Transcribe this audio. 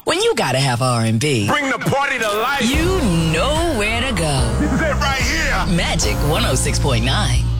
When you gotta have R&B, bring the party to life. You know where to go. This is it right here. Magic 106.9.